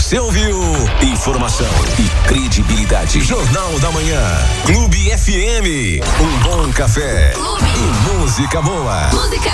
Você ouviu? Informação e credibilidade. Jornal da Manhã. Clube FM. Um bom café. Clube. E música boa. Música